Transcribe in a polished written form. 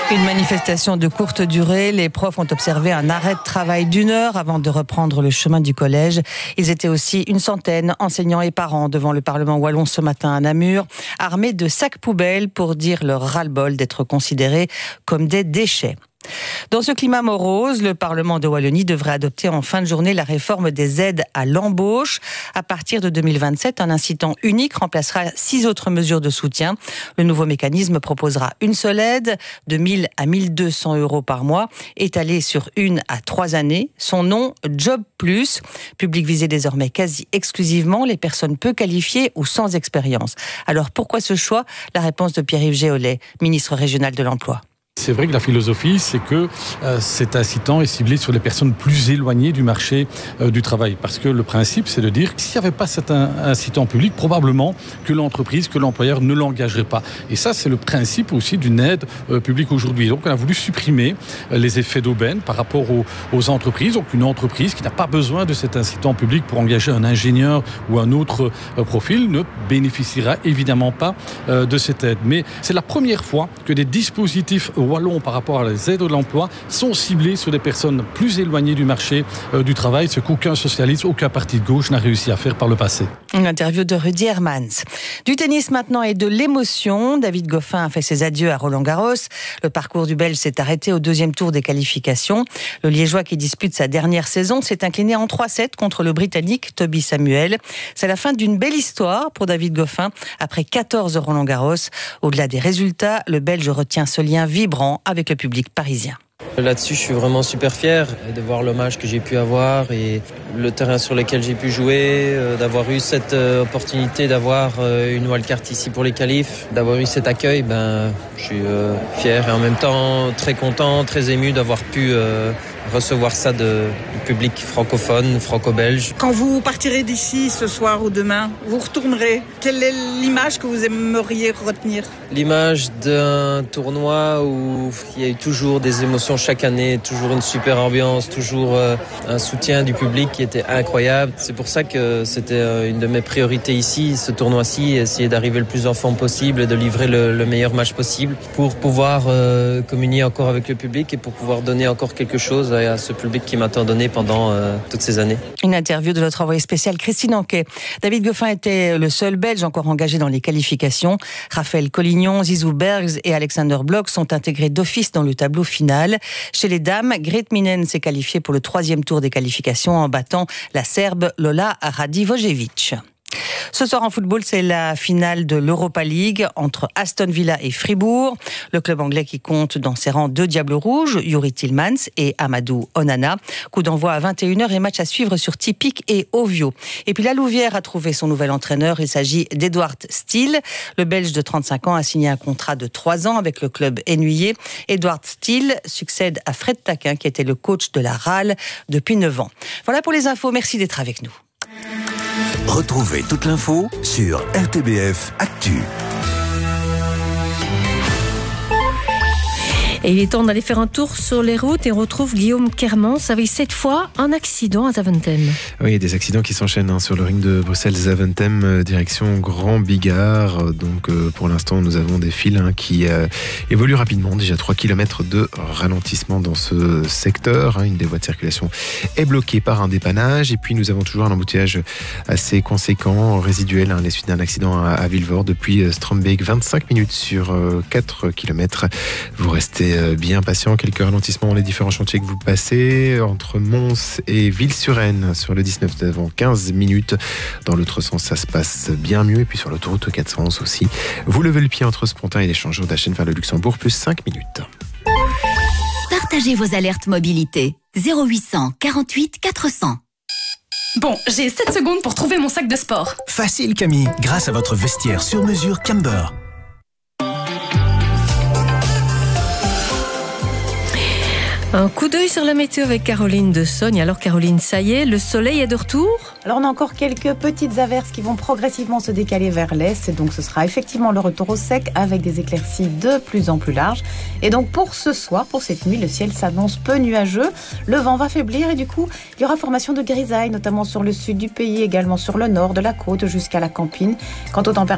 Une manifestation de courte durée. Les profs ont observé un arrêt de travail d'1 heure avant de reprendre le chemin du collège. Ils étaient aussi une centaine, enseignants et parents, devant le Parlement wallon ce matin à Namur, armés de sacs poubelles pour dire leur ras-le-bol d'être considérés comme des déchets. Dans ce climat morose, le Parlement de Wallonie devrait adopter en fin de journée la réforme des aides à l'embauche. À partir de 2027, un incitant unique remplacera 6 autres mesures de soutien. Le nouveau mécanisme proposera une seule aide de 1 000 à 1 200 euros par mois, étalée sur 1 à 3 années. Son nom, Job Plus. Public visé désormais quasi exclusivement les personnes peu qualifiées ou sans expérience. Alors pourquoi ce choix ? La réponse de Pierre-Yves Géolet, ministre régional de l'Emploi. C'est vrai que la philosophie, c'est que cet incitant est ciblé sur les personnes plus éloignées du marché du travail. Parce que le principe, c'est de dire que s'il n'y avait pas cet incitant public, probablement que l'entreprise, que l'employeur ne l'engagerait pas. Et ça, c'est le principe aussi d'une aide publique aujourd'hui. Donc, on a voulu supprimer les effets d'aubaine par rapport aux entreprises. Donc, une entreprise qui n'a pas besoin de cet incitant public pour engager un ingénieur ou un autre profil ne bénéficiera évidemment pas de cette aide. Mais c'est la première fois que des dispositifs wallons par rapport à les aides de l'emploi sont ciblés sur des personnes plus éloignées du marché du travail, ce qu'aucun socialiste, aucun parti de gauche n'a réussi à faire par le passé. Une interview de Rudy Hermans. Du tennis maintenant et de l'émotion. David Goffin a fait ses adieux à Roland-Garros. Le parcours du Belge s'est arrêté au 2e tour des qualifications. Le Liégeois qui dispute sa dernière saison s'est incliné en 3-7 contre le Britannique Toby Samuel. C'est la fin d'une belle histoire pour David Goffin après 14 Roland-Garros. Au-delà des résultats, le Belge retient ce lien vibrant avec le public parisien. Là-dessus, je suis vraiment super fier de voir l'hommage que j'ai pu avoir et le terrain sur lequel j'ai pu jouer, d'avoir eu cette opportunité d'avoir une wildcard ici pour les qualifs, d'avoir eu cet accueil. Je suis fier et en même temps très content, très ému d'avoir pu recevoir ça du public francophone, franco-belge. Quand vous partirez d'ici ce soir ou demain, vous retournerez. Quelle est l'image que vous aimeriez retenir ? L'image d'un tournoi où il y a eu toujours des émotions chaque année, toujours une super ambiance, toujours un soutien du public qui était incroyable. C'est pour ça que c'était une de mes priorités ici, ce tournoi-ci, essayer d'arriver le plus en forme possible et de livrer le meilleur match possible pour pouvoir communier encore avec le public et pour pouvoir donner encore quelque chose à ce public qui m'a tant donné pendant toutes ces années. Une interview de notre envoyée spéciale Christine Anquet. David Goffin était le seul Belge encore engagé dans les qualifications. Raphaël Collignon, Zizou Bergs et Alexander Blok sont intégrés d'office dans le tableau final. Chez les dames, Grete Minen s'est qualifiée pour le 3e tour des qualifications en battant la Serbe Lola Radivojevic. Ce soir en football, c'est la finale de l'Europa League entre Aston Villa et Fribourg. Le club anglais qui compte dans ses rangs 2 Diables Rouges, Yuri Tillmans et Amadou Onana. Coup d'envoi à 21h et match à suivre sur Tipic et Ovio. Et puis la Louvière a trouvé son nouvel entraîneur. Il s'agit d'Edouard Steele. Le Belge de 35 ans a signé un contrat de 3 ans avec le club ennuyé. Edouard Steele succède à Fred Taquin qui était le coach de la RAL depuis 9 ans. Voilà pour les infos. Merci d'être avec nous. Retrouvez toute l'info sur RTBF Actu. Et il est temps d'aller faire un tour sur les routes et on retrouve Guillaume Kermans avec cette fois un accident à Zaventem. Oui, des accidents qui s'enchaînent sur le ring de Bruxelles-Zaventem, direction Grand Bigard. Donc pour l'instant, nous avons des files qui évoluent rapidement. Déjà 3 km de ralentissement dans ce secteur. Une des voies de circulation est bloquée par un dépannage. Et puis nous avons toujours un embouteillage assez conséquent, résiduel, les suites d'un accident à Vilvoorde depuis Strombeek. 25 minutes sur 4 km. Vous restez bien patient, quelques ralentissements dans les différents chantiers que vous passez entre Mons et Ville-sur-Aisne sur le 19 devant 15 minutes. Dans l'autre sens, ça se passe bien mieux. Et puis sur l'autoroute 411 aussi, vous levez le pied entre Spontin et l'échangeur d'Achen vers le Luxembourg, plus 5 minutes. Partagez vos alertes mobilité. 0800 48 400. Bon, j'ai 7 secondes pour trouver mon sac de sport. Facile Camille, grâce à votre vestiaire sur mesure Camber. Un coup d'œil sur la météo avec Caroline de Sogne. Alors Caroline, ça y est, le soleil est de retour ? Alors on a encore quelques petites averses qui vont progressivement se décaler vers l'est. Et donc ce sera effectivement le retour au sec avec des éclaircies de plus en plus larges. Et donc pour ce soir, pour cette nuit, le ciel s'annonce peu nuageux. Le vent va faiblir et du coup, il y aura formation de grisailles, notamment sur le sud du pays, également sur le nord de la côte jusqu'à la Campine. Quant aux températures,